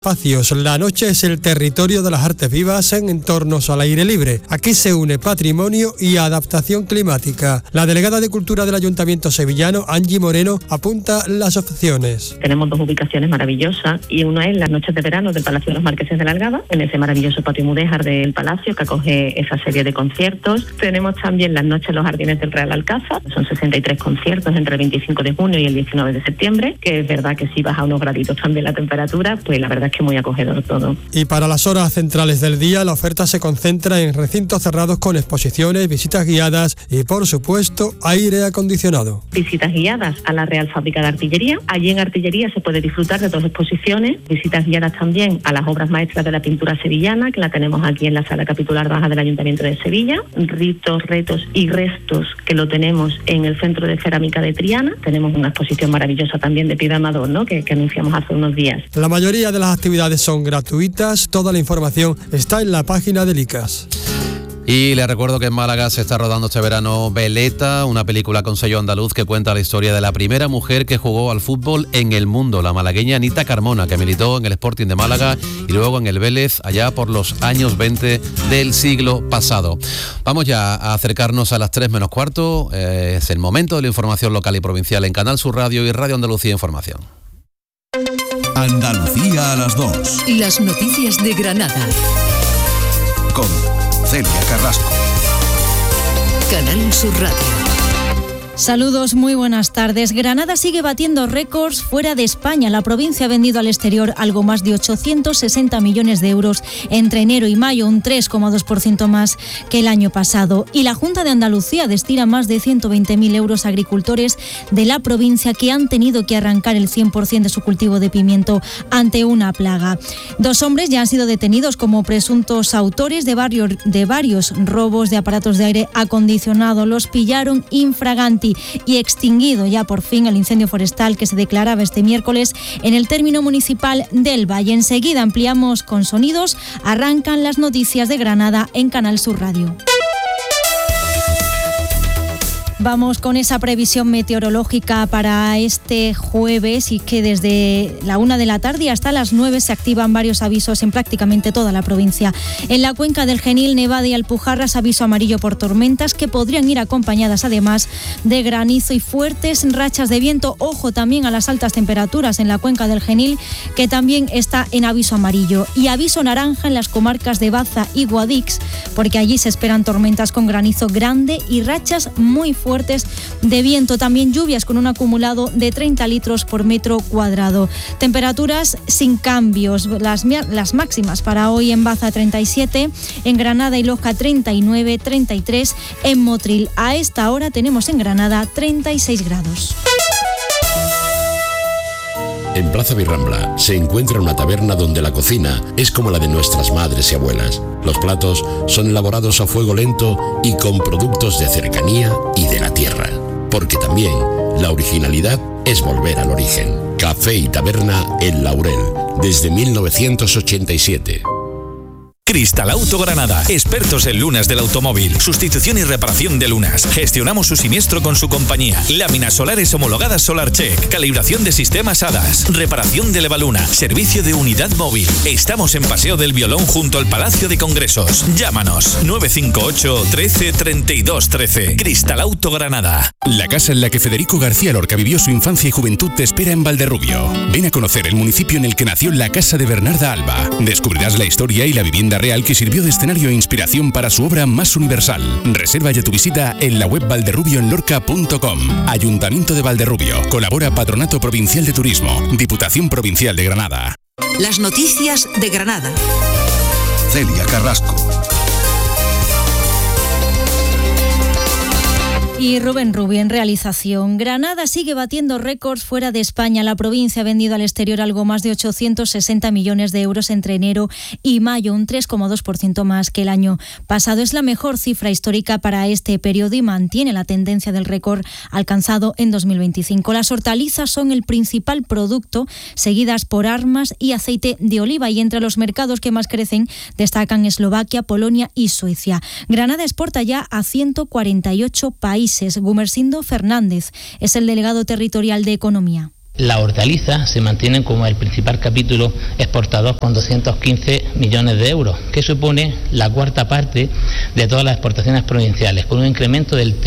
Espacios. La noche es el territorio de las artes vivas en entornos al aire libre. Aquí se une patrimonio y adaptación climática. La delegada de Cultura del Ayuntamiento sevillano, Angie Moreno, apunta las opciones. Tenemos dos ubicaciones maravillosas y una es las noches de verano del Palacio de los Marqueses de la Algaba, en ese maravilloso patio mudéjar del Palacio que acoge esa serie de conciertos. Tenemos también las noches en los Jardines del Real Alcázar, son 63 conciertos entre el 25 de junio y el 19 de septiembre, que es verdad que si baja unos graditos también la temperatura, pues la verdad es que muy acogedor todo. Y para las horas centrales del día, la oferta se concentra en recintos cerrados con exposiciones, visitas guiadas y, por supuesto, aire acondicionado. Visitas guiadas a la Real Fábrica de Artillería. Allí en Artillería se puede disfrutar de dos exposiciones. Visitas guiadas también a las obras maestras de la pintura sevillana, que la tenemos aquí en la Sala Capitular Baja del Ayuntamiento de Sevilla. Ritos, retos y restos, que lo tenemos en el Centro de Cerámica de Triana. Tenemos una exposición maravillosa también de Piedra Amador, ¿no? que anunciamos hace unos días. La mayoría de las actividades son gratuitas. Toda la información está en la página del ICAS. Y les recuerdo que en Málaga se está rodando este verano Veleta, una película con sello andaluz que cuenta la historia de la primera mujer que jugó al fútbol en el mundo, la malagueña Anita Carmona, que militó en el Sporting de Málaga y luego en el Vélez allá por los años 20 del siglo pasado. Vamos ya a acercarnos a las 3 menos cuarto. Es el momento de la información local y provincial en Canal Sur Radio y Radio Andalucía Información. Andalucía a las 2. Las noticias de Granada. Con Celia Carrasco. Canal Sur Radio. Saludos, muy buenas tardes. Granada sigue batiendo récords fuera de España. La provincia ha vendido al exterior algo más de 860 millones de euros entre enero y mayo, un 3,2% más que el año pasado. Y la Junta de Andalucía destina más de 120.000 euros a agricultores de la provincia que han tenido que arrancar el 100% de su cultivo de pimiento ante una plaga. 2 hombres ya han sido detenidos como presuntos autores de varios robos de aparatos de aire acondicionado. Los pillaron infraganti y extinguido ya por fin el incendio forestal que se declaraba este miércoles en el término municipal del Valle. Enseguida ampliamos con sonidos. Arrancan las noticias de Granada en Canal Sur Radio. Vamos con esa previsión meteorológica para este jueves, y que desde la 1 de la tarde hasta las 9 se activan varios avisos en prácticamente toda la provincia. En la cuenca del Genil, Nevada y Alpujarras, aviso amarillo por tormentas que podrían ir acompañadas además de granizo y fuertes rachas de viento. Ojo también a las altas temperaturas en la cuenca del Genil, que también está en aviso amarillo, y aviso naranja en las comarcas de Baza y Guadix, porque allí se esperan tormentas con granizo grande y rachas muy fuertes de viento. También lluvias con un acumulado de 30 litros por metro cuadrado. Temperaturas sin cambios. Las máximas para hoy en Baza 37, en Granada y Loja 39, 33 en Motril. A esta hora tenemos en Granada 36 grados. En Plaza Birrambla se encuentra una taberna donde la cocina es como la de nuestras madres y abuelas. Los platos son elaborados a fuego lento y con productos de cercanía y de la tierra. Porque también la originalidad es volver al origen. Café y Taberna El Laurel, desde 1987. Cristalauto Granada, expertos en lunas del automóvil, sustitución y reparación de lunas. Gestionamos su siniestro con su compañía. Láminas solares homologadas SolarCheck, calibración de sistemas HADAS, reparación de Levaluna, servicio de unidad móvil. Estamos en Paseo del Violón junto al Palacio de Congresos. Llámanos 958 13 32 13. Cristalauto Granada. La casa en la que Federico García Lorca vivió su infancia y juventud te espera en Valderrubio. Ven a conocer el municipio en el que nació la casa de Bernarda Alba. Descubrirás la historia y la vivienda real que sirvió de escenario e inspiración para su obra más universal. Reserva ya tu visita en la web valderrubioenlorca.com. Ayuntamiento de Valderrubio. Colabora Patronato Provincial de Turismo. Diputación Provincial de Granada. Las noticias de Granada. Celia Carrasco. Y Rubén Rubio en realización. Granada sigue batiendo récords fuera de España. La provincia ha vendido al exterior algo más de 860 millones de euros entre enero y mayo, un 3,2% más que el año pasado. Es la mejor cifra histórica para este periodo y mantiene la tendencia del récord alcanzado en 2025. Las hortalizas son el principal producto, seguidas por armas y aceite de oliva, y entre los mercados que más crecen destacan Eslovaquia, Polonia y Suecia. Granada exporta ya a 148 países. Gumersindo Fernández es el delegado territorial de Economía. La hortaliza se mantiene como el principal capítulo exportador con 215 millones de euros, que supone la cuarta parte de todas las exportaciones provinciales, con un incremento del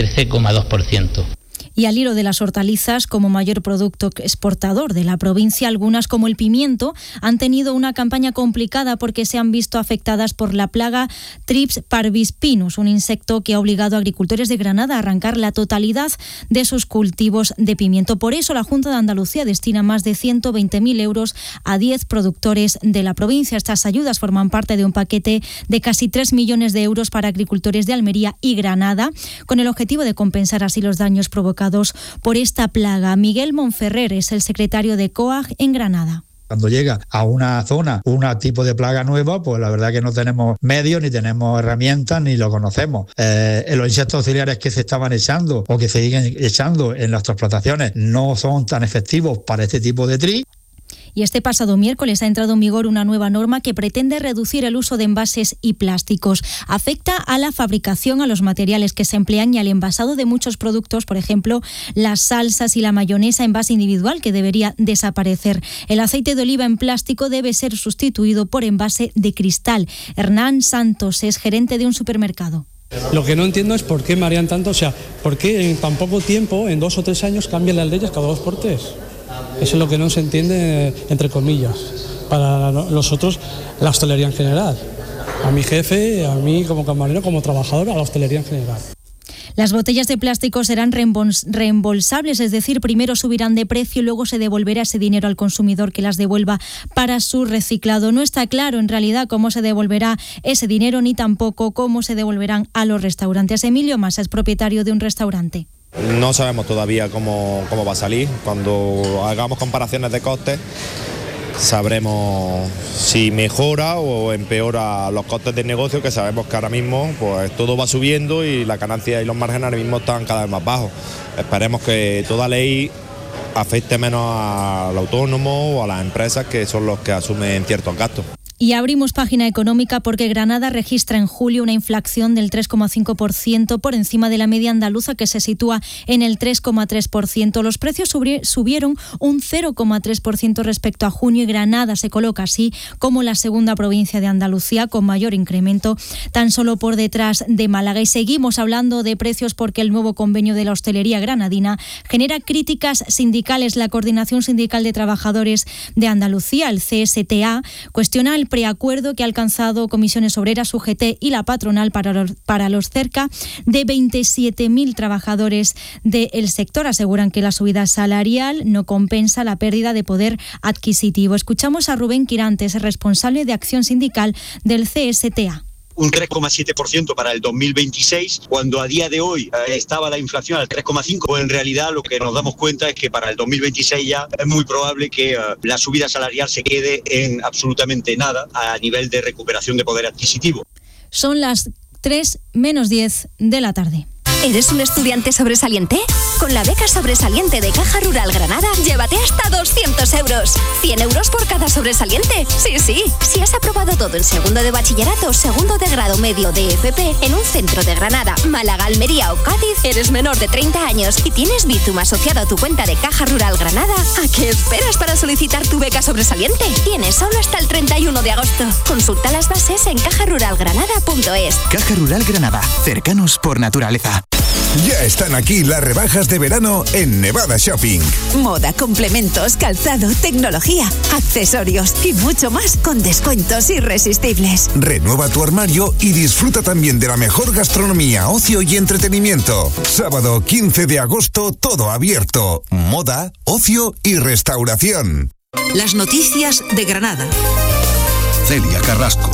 13,2%. Y al hilo de las hortalizas, como mayor producto exportador de la provincia, algunas como el pimiento han tenido una campaña complicada porque se han visto afectadas por la plaga Thrips parvispinus, un insecto que ha obligado a agricultores de Granada a arrancar la totalidad de sus cultivos de pimiento. Por eso la Junta de Andalucía destina más de 120.000 euros a 10 productores de la provincia. Estas ayudas forman parte de un paquete de casi 3 millones de euros para agricultores de Almería y Granada, con el objetivo de compensar así los daños provocados por esta plaga. Miguel Monferrer es el secretario de COAG en Granada. Cuando llega a una zona un tipo de plaga nueva, pues la verdad que no tenemos medios, ni tenemos herramientas, ni lo conocemos. Los insectos auxiliares que se estaban echando o que se siguen echando en las explotaciones no son tan efectivos para este tipo de tris. Y este pasado miércoles ha entrado en vigor una nueva norma que pretende reducir el uso de envases y plásticos. Afecta a la fabricación, a los materiales que se emplean y al envasado de muchos productos, por ejemplo, las salsas y la mayonesa en envase individual, que debería desaparecer. El aceite de oliva en plástico debe ser sustituido por envase de cristal. Hernán Santos es gerente de un supermercado. Lo que no entiendo es por qué marean tanto, o sea, por qué en tan poco tiempo, en 2 o 3 años, cambian las leyes cada 2 por 3. Eso es lo que no se entiende, entre comillas, para nosotros, la hostelería en general. A mi jefe, a mí como camarero, como trabajador, a la hostelería en general. Las botellas de plástico serán reembolsables, es decir, primero subirán de precio y luego se devolverá ese dinero al consumidor que las devuelva para su reciclado. No está claro en realidad cómo se devolverá ese dinero ni tampoco cómo se devolverán a los restaurantes. Emilio Masa es propietario de un restaurante. No sabemos todavía cómo va a salir. Cuando hagamos comparaciones de costes, sabremos si mejora o empeora los costes del negocio, que sabemos que ahora mismo pues todo va subiendo y la ganancia y los márgenes ahora mismo están cada vez más bajos. Esperemos que toda ley afecte menos al autónomo o a las empresas, que son los que asumen ciertos gastos. Y abrimos página económica porque Granada registra en julio una inflación del 3,5% por encima de la media andaluza, que se sitúa en el 3,3%. Los precios subieron un 0,3% respecto a junio y Granada se coloca así como la segunda provincia de Andalucía con mayor incremento, tan solo por detrás de Málaga. Y seguimos hablando de precios porque el nuevo convenio de la hostelería granadina genera críticas sindicales. La Coordinación Sindical de Trabajadores de Andalucía, el CSTA, cuestiona el preacuerdo que ha alcanzado Comisiones Obreras, UGT y la patronal para los cerca de 27.000 trabajadores del sector. Aseguran que la subida salarial no compensa la pérdida de poder adquisitivo. Escuchamos a Rubén Quirantes, responsable de Acción Sindical del CSTA. Un 3,7% para el 2026, cuando a día de hoy estaba la inflación al 3,5%, pues en realidad lo que nos damos cuenta es que para el 2026 ya es muy probable que la subida salarial se quede en absolutamente nada a nivel de recuperación de poder adquisitivo. Son las 3:10 de la tarde. ¿Eres un estudiante sobresaliente? Con la beca sobresaliente de Caja Rural Granada, llévate hasta 200 euros. 100 euros por cada sobresaliente. Sí, sí. Si has aprobado todo en segundo de bachillerato, segundo de grado medio de FP en un centro de Granada, Málaga, Almería o Cádiz, eres menor de 30 años y tienes Bizum asociado a tu cuenta de Caja Rural Granada, ¿a qué esperas para solicitar tu beca sobresaliente? Tienes solo hasta el 31 de agosto. Consulta las bases en cajaruralgranada.es. Caja Rural Granada. Cercanos por naturaleza. Ya están aquí las rebajas de verano en Nevada Shopping. Moda, complementos, calzado, tecnología, accesorios y mucho más con descuentos irresistibles. Renueva tu armario y disfruta también de la mejor gastronomía, ocio y entretenimiento. Sábado 15 de agosto, todo abierto. Moda, ocio y restauración. Las noticias de Granada. Celia Carrasco.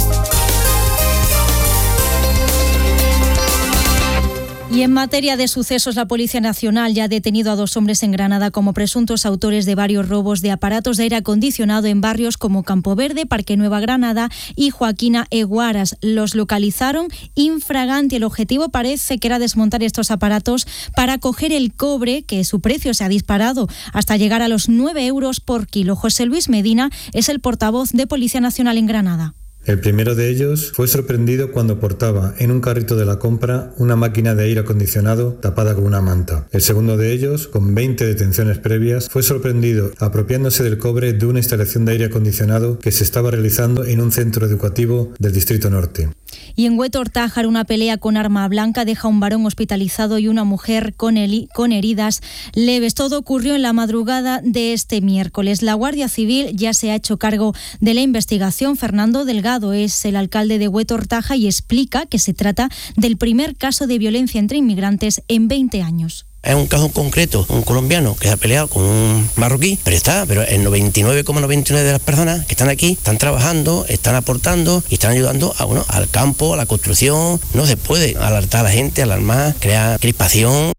Y en materia de sucesos, la Policía Nacional ya ha detenido a 2 hombres en Granada como presuntos autores de varios robos de aparatos de aire acondicionado en barrios como Campo Verde, Parque Nueva Granada y Joaquina Eguaras. Los localizaron infraganti. El objetivo parece que era desmontar estos aparatos para coger el cobre, que su precio se ha disparado hasta llegar a los 9 euros por kilo. José Luis Medina es el portavoz de Policía Nacional en Granada. El primero de ellos fue sorprendido cuando portaba en un carrito de la compra una máquina de aire acondicionado tapada con una manta. El segundo de ellos, con 20 detenciones previas, fue sorprendido apropiándose del cobre de una instalación de aire acondicionado que se estaba realizando en un centro educativo del Distrito Norte. Y en Huétor Tájar, una pelea con arma blanca deja a un varón hospitalizado y una mujer con heridas leves. Todo ocurrió en la madrugada de este miércoles. La Guardia Civil ya se ha hecho cargo de la investigación. Fernando Delgado es el alcalde de Huétor Tájar y explica que se trata del primer caso de violencia entre inmigrantes en 20 años. Es un caso concreto, un colombiano que se ha peleado con un marroquí, pero el 99,99 de las personas que están aquí están trabajando, están aportando y están ayudando al campo, a la construcción. No se puede alertar a la gente, alarmar, crear crispación.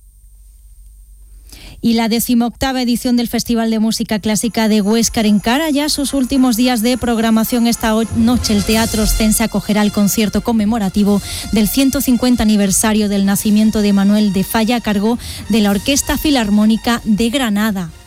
Y la 18ª edición del Festival de Música Clásica de Huéscar encara ya sus últimos días de programación. Esta noche el Teatro Oscense acogerá el concierto conmemorativo del 150 aniversario del nacimiento de Manuel de Falla a cargo de la Orquesta Filarmónica de Granada.